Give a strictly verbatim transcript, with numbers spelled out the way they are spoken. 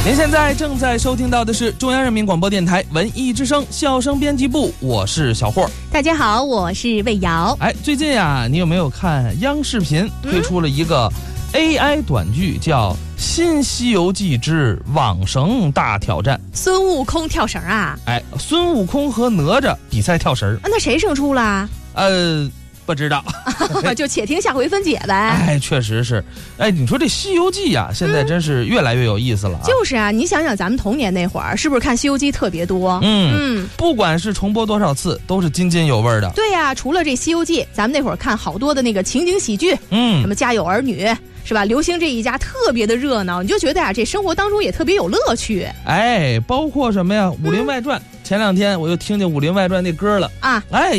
您现在正在收听到的是中央人民广播电台文艺之声笑声编辑部，我是小霍。 大家好，我是魏瑶。 哎，最近啊，你有没有看央视频推出了一个 A I 短剧，叫《新西游记之网绳大挑战》？ 孙悟空跳绳啊？ 哎，孙悟空和哪吒比赛跳绳， 啊、那谁胜出了？ 呃。不知道就且听下回分解呗。 哎，确实是。哎，你说这《西游记》啊，现在真是越来越有意思了、啊嗯、就是啊，你想想咱们童年那会儿，是不是看《西游记》特别多？ 嗯嗯，不管是重播多少次，都是津津有味的。 对呀、啊，除了这《西游记》，咱们那会儿看好多的那个情景喜剧，嗯，什么《家有儿女》。是吧？刘星这一家特别的热闹，你就觉得啊，这生活当中也特别有乐趣。 哎，包括什么呀，《武林外传》嗯。前两天我又听见《武林外传》那歌了啊，哎。